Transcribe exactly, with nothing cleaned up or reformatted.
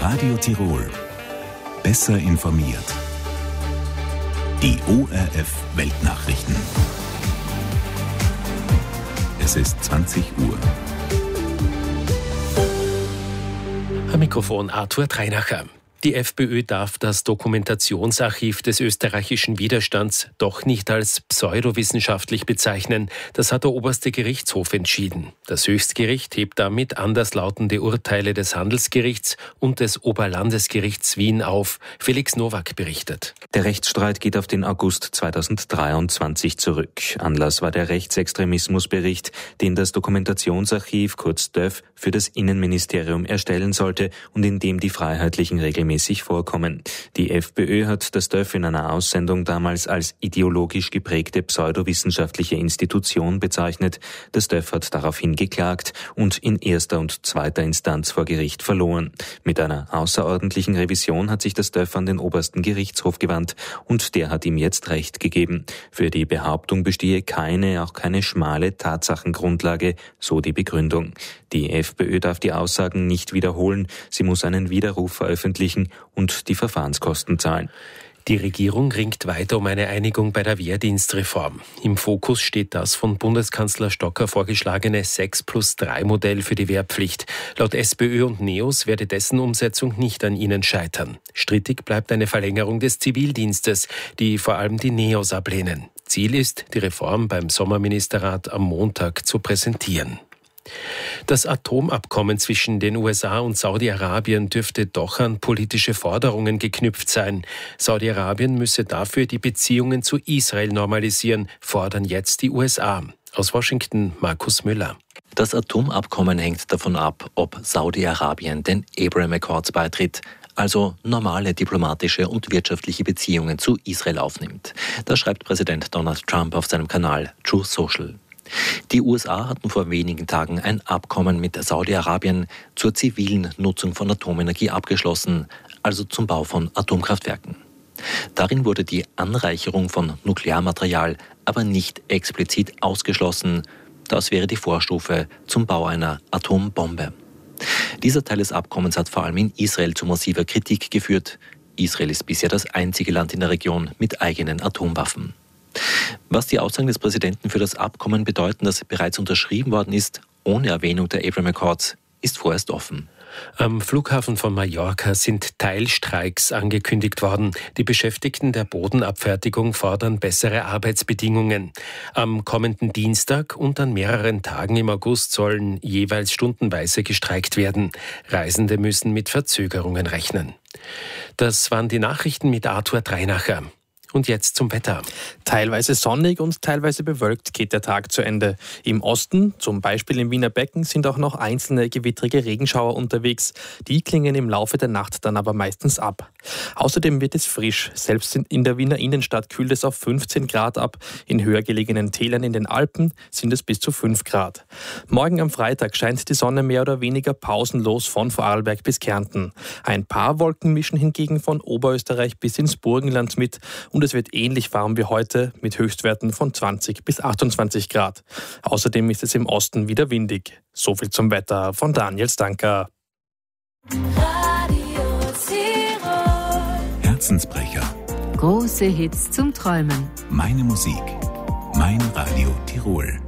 Radio Tirol. Besser informiert. Die O R F Weltnachrichten. Es ist zwanzig Uhr. Am Mikrofon Arthur Treinacher. Die FPÖ darf das Dokumentationsarchiv des österreichischen Widerstands doch nicht als pseudowissenschaftlich bezeichnen. Das hat der oberste Gerichtshof entschieden. Das Höchstgericht hebt damit anderslautende Urteile des Handelsgerichts und des Oberlandesgerichts Wien auf. Felix Nowak berichtet. Der Rechtsstreit geht auf den August zweitausenddreiundzwanzig zurück. Anlass war der Rechtsextremismusbericht, den das Dokumentationsarchiv, kurz D Ö F, für das Innenministerium erstellen sollte und in dem die Freiheitlichen regelmäßig vorkommen. Die FPÖ hat das D Ö F in einer Aussendung damals als ideologisch geprägte pseudowissenschaftliche Institution bezeichnet. Das D Ö F hat daraufhin geklagt und in erster und zweiter Instanz vor Gericht verloren. Mit einer außerordentlichen Revision hat sich das D Ö F an den obersten Gerichtshof gewandt und der hat ihm jetzt Recht gegeben. Für die Behauptung bestehe keine, auch keine schmale Tatsachengrundlage, so die Begründung. Die FPÖ darf die Aussagen nicht wiederholen, sie muss einen Widerruf veröffentlichen und die Verfahrenskosten zahlen. Die Regierung ringt weiter um eine Einigung bei der Wehrdienstreform. Im Fokus steht das von Bundeskanzler Stocker vorgeschlagene sechs plus drei Modell für die Wehrpflicht. Laut SPÖ und NEOS werde dessen Umsetzung nicht an ihnen scheitern. Strittig bleibt eine Verlängerung des Zivildienstes, die vor allem die NEOS ablehnen. Ziel ist, die Reform beim Sommerministerrat am Montag zu präsentieren. Das Atomabkommen zwischen den U S A und Saudi-Arabien dürfte doch an politische Forderungen geknüpft sein. Saudi-Arabien müsse dafür die Beziehungen zu Israel normalisieren, fordern jetzt die U S A. Aus Washington Markus Müller. Das Atomabkommen hängt davon ab, ob Saudi-Arabien den Abraham Accords beitritt, also normale diplomatische und wirtschaftliche Beziehungen zu Israel aufnimmt. Das schreibt Präsident Donald Trump auf seinem Kanal Truth Social. Die U S A hatten vor wenigen Tagen ein Abkommen mit Saudi-Arabien zur zivilen Nutzung von Atomenergie abgeschlossen, also zum Bau von Atomkraftwerken. Darin wurde die Anreicherung von Nuklearmaterial aber nicht explizit ausgeschlossen. Das wäre die Vorstufe zum Bau einer Atombombe. Dieser Teil des Abkommens hat vor allem in Israel zu massiver Kritik geführt. Israel ist bisher das einzige Land in der Region mit eigenen Atomwaffen. Was die Aussagen des Präsidenten für das Abkommen bedeuten, das bereits unterschrieben worden ist, ohne Erwähnung der Abraham Accords, ist vorerst offen. Am Flughafen von Mallorca sind Teilstreiks angekündigt worden. Die Beschäftigten der Bodenabfertigung fordern bessere Arbeitsbedingungen. Am kommenden Dienstag und an mehreren Tagen im August sollen jeweils stundenweise gestreikt werden. Reisende müssen mit Verzögerungen rechnen. Das waren die Nachrichten mit Arthur Treinacher. Und jetzt zum Wetter. Teilweise sonnig und teilweise bewölkt geht der Tag zu Ende. Im Osten, zum Beispiel im Wiener Becken, sind auch noch einzelne gewittrige Regenschauer unterwegs. Die klingen im Laufe der Nacht dann aber meistens ab. Außerdem wird es frisch. Selbst in der Wiener Innenstadt kühlt es auf fünfzehn Grad ab. In höher gelegenen Tälern in den Alpen sind es bis zu fünf Grad. Morgen am Freitag scheint die Sonne mehr oder weniger pausenlos von Vorarlberg bis Kärnten. Ein paar Wolken mischen hingegen von Oberösterreich bis ins Burgenland mit. Und es wird ähnlich warm wie heute mit Höchstwerten von zwanzig bis achtundzwanzig Grad. Außerdem ist es im Osten wieder windig. So viel zum Wetter von Daniel Stanker. Radio Tirol. Herzensbrecher. Große Hits zum Träumen. Meine Musik. Mein Radio Tirol.